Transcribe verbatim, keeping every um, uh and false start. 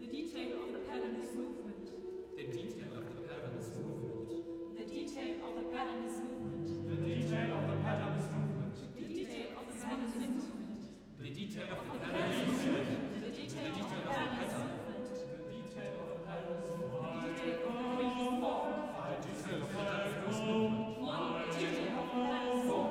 The detail of the pattern is movement. The detail of the pattern is movement. The detail of the pattern is movement. The detail of the pattern is movement. The detail of the pattern is movement. The detail of the pattern is movement. The detail of the pattern is movement. The detail of the pattern is movement. The detail of the pattern is movement. I just feel